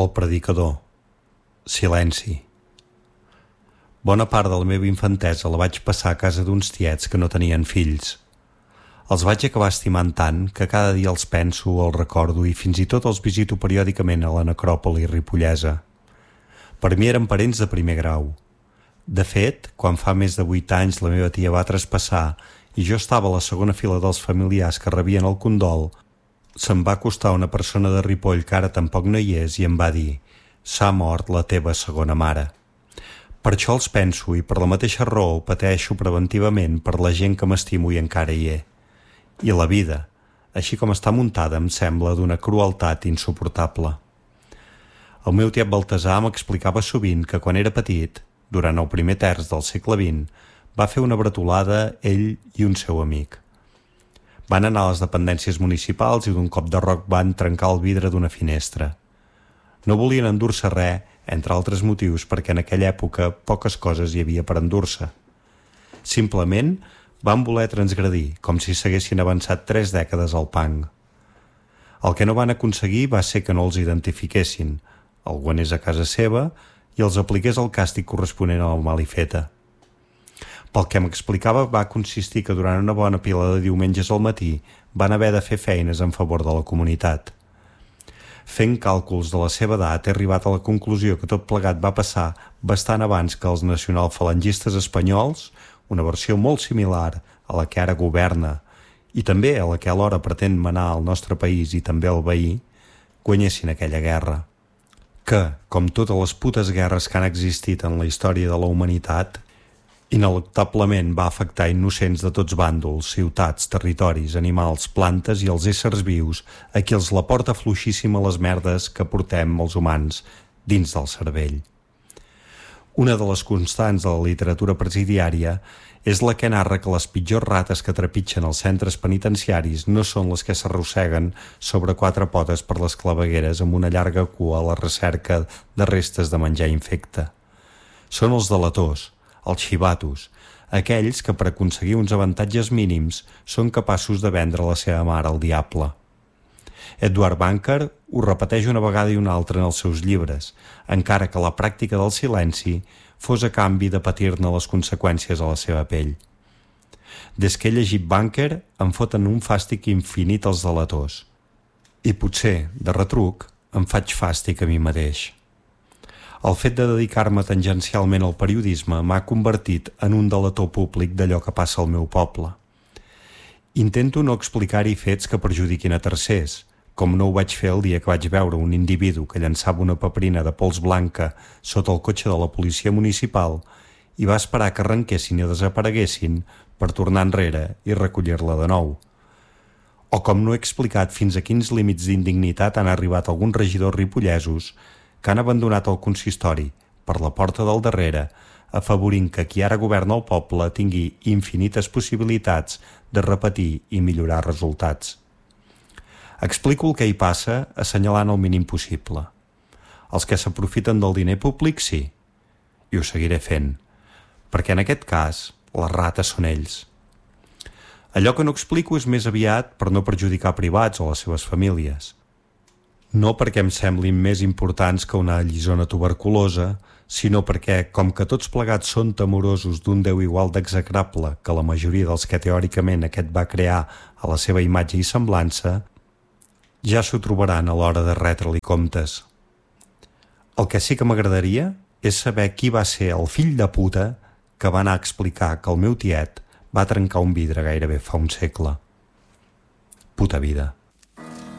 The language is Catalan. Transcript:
El predicador. Silenci. Bona part de la meva infantesa la vaig passar a casa d'uns tiets que no tenien fills. Els vaig acabar estimant tant que cada dia els penso, els recordo i fins i tot els visito periòdicament a la necròpoli ripollesa. Per mi eren parents de primer grau. De fet, quan fa més de 8 anys la meva tia va traspassar i jo estava a la segona fila dels familiars que rebien el condol, se'm va acostar una persona de Ripoll que ara tampoc no hi és i em va dir: «S'ha mort la teva segona mare». Per això els penso i per la mateixa raó pateixo preventivament per la gent que m'estimo i encara hi he. I la vida, així com està muntada, em sembla d'una crueltat insuportable. El meu tiet Baltasar m'explicava sovint que quan era petit, durant el primer terç del segle XX, va fer una bretolada ell i un seu amic. Van anar a les dependències municipals i d'un cop de roc van trencar el vidre d'una finestra. No volien endur-se res, entre altres motius perquè en aquella època poques coses hi havia per endur-se. Simplement van voler transgredir, com si s'haguessin avançat 3 dècades al punk. El que no van aconseguir va ser que no els identifiquessin, algú anés a casa seva i els apliqués el càstig corresponent a la malifeta. Pel que m'explicava va consistir que durant una bona pila de diumenges al matí van haver de fer feines en favor de la comunitat. Fent càlculs de la seva edat he arribat a la conclusió que tot plegat va passar bastant abans que els nacionalfalangistes espanyols, una versió molt similar a la que ara governa i també a la que alhora pretén manar al nostre país i també al veí, guanyessin aquella guerra. Que, com totes les putes guerres que han existit en la història de la humanitat, ineluctablement va afectar innocents de tots bàndols, ciutats, territoris, animals, plantes i els éssers vius a qui els la porta fluixíssima les merdes que portem els humans dins del cervell. Una de les constants de la literatura presidiària és la que narra que les pitjors rates que trepitgen els centres penitenciaris no són les que s'arrosseguen sobre 4 potes per les clavegueres amb una llarga cua a la recerca de restes de menjar infecte. Són els delators, els xivatos, aquells que per aconseguir uns avantatges mínims són capaços de vendre la seva mare al diable. Edward Bunker ho repeteix una vegada i una altra en els seus llibres, encara que la pràctica del silenci fos a canvi de patir-ne les conseqüències a la seva pell. Des que he llegit Bunker em foten un fàstic infinit els delators. I potser, de retruc, em faig fàstic a mi mateix. El fet de dedicar-me tangencialment al periodisme m'ha convertit en un delator públic d'allò que passa al meu poble. Intento no explicar-hi fets que perjudiquin a tercers, com no ho vaig fer el dia que vaig veure un individu que llançava una paperina de pols blanca sota el cotxe de la policia municipal i va esperar que arrenquessin i desapareguessin per tornar enrere i recollir-la de nou. O com no he explicat fins a quins límits d'indignitat han arribat alguns regidors ripollesos que han abandonat el consistori per la porta del darrere, afavorint que qui ara governa el poble tingui infinites possibilitats de repetir i millorar resultats. Explico el que hi passa assenyalant el mínim possible. Els que s'aprofiten del diner públic, sí, i ho seguiré fent, perquè en aquest cas les rates són ells. Allò que no explico és més aviat per no perjudicar privats o les seves famílies. No perquè em semblin més importants que una allisona tuberculosa, sinó perquè, com que tots plegats són temorosos d'un Déu igual d'execrable que la majoria dels que teòricament aquest va crear a la seva imatge i semblança, ja s'ho trobaran a l'hora de retre-li comptes. El que sí que m'agradaria és saber qui va ser el fill de puta que va anar a explicar que el meu tiet va trencar un vidre gairebé fa un segle. Puta vida.